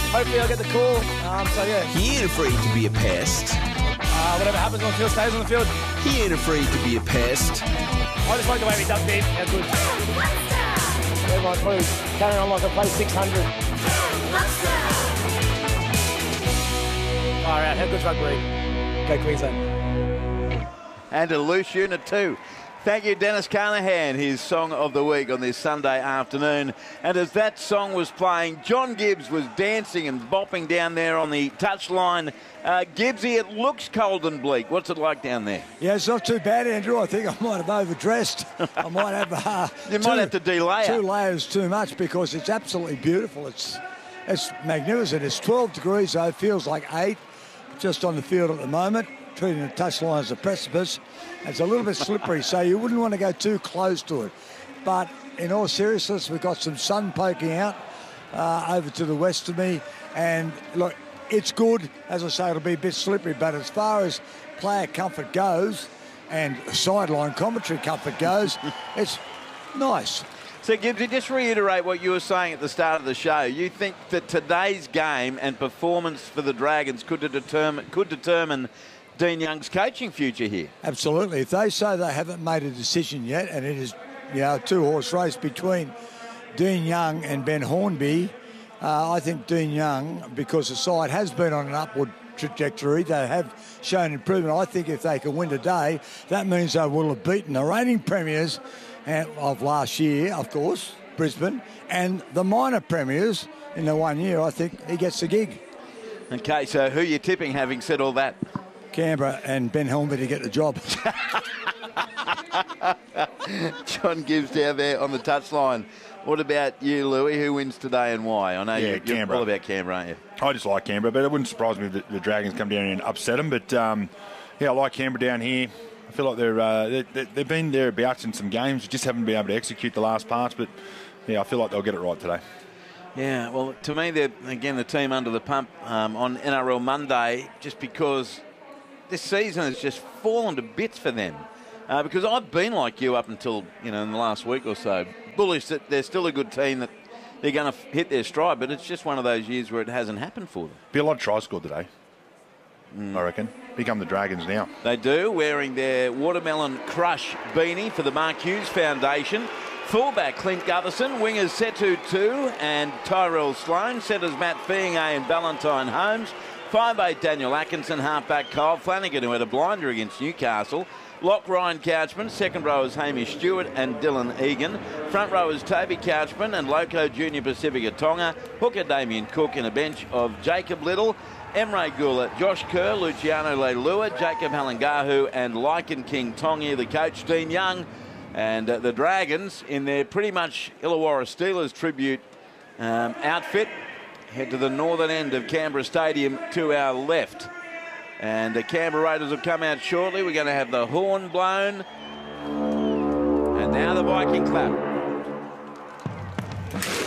hopefully I'll get the call. So, yeah. He ain't afraid to be a pest. Whatever happens on the field stays on the field. He ain't afraid to be a pest. I just like the way we ducked in. How good. Everyone's probably carrying on like I play 600. All right, how good's rugby? Go Queensland. And a loose unit too. Thank you, Dennis Carnahan, his song of the week on this Sunday afternoon. And as that song was playing, John Gibbs was dancing and bopping down there on the touchline. Gibbsy, it looks cold and bleak. What's it like down there? Yeah, it's not too bad, Andrew. I think I might have overdressed. I might have... You might have to delay 2 layers too much because it's absolutely beautiful. It's magnificent. It's 12 degrees, though. It feels like 8 just on the field at the moment. Treating the touchline as a precipice. It's a little bit slippery, so you wouldn't want to go too close to it. But in all seriousness, we've got some sun poking out over to the west of me. And look, it's good. As I say, it'll be a bit slippery. But as far as player comfort goes and sideline commentary comfort goes, it's nice. So, Gibbsy, just reiterate what you were saying at the start of the show. You think that today's game and performance for the Dragons could determine Dean Young's coaching future here? Absolutely. If they say they haven't made a decision yet, and it is, a 2-horse race between Dean Young and Ben Hornby, I think Dean Young, because the side has been on an upward trajectory, they have shown improvement. I think if they can win today, that means they will have beaten the reigning premiers of last year, of course, Brisbane, and the minor premiers in the 1 year. I think he gets the gig. Okay, so who are you tipping, having said all that? Canberra and Ben Hornby to get the job. John Gibbs down there on the touchline. What about you, Louis? Who wins today and why? I know you're all about Canberra, aren't you? I just like Canberra, but it wouldn't surprise me if the Dragons come down and upset them. But, I like Canberra down here. I feel like they've been thereabouts in some games, just haven't been able to execute the last parts. But, I feel like they'll get it right today. Yeah, well, to me, they're, again, the team under the pump on NRL Monday, just because this season has just fallen to bits for them. Because I've been like you up until, in the last week or so, bullish that they're still a good team, that they're going to hit their stride, but it's just one of those years where it hasn't happened for them. Be a lot of tries scored today, I reckon. Become the Dragons now. They do, wearing their Watermelon Crush beanie for the Mark Hughes Foundation. Fullback Clint Gutherson, wingers Setu Tu and Tyrell Sloan, setters Matt Fienge and Valentine Holmes, 5'8" Daniel Atkinson, halfback Kyle Flanagan, who had a blinder against Newcastle. Lock Ryan Couchman, second rowers Hamish Stewart and Dylan Egan. Front rowers Toby Couchman and Loco Junior Pacifica Tonga. Hooker Damien Cook in a bench of Jacob Little, Emre Gula, Josh Kerr, Luciano Leilua, Jacob Halangahu and Lycan King Tongi, the coach Dean Young. And the Dragons, in their pretty much Illawarra Steelers tribute outfit, head to the northern end of Canberra Stadium to our left. And the Canberra Raiders will come out shortly. We're going to have the horn blown. And now the Viking clap.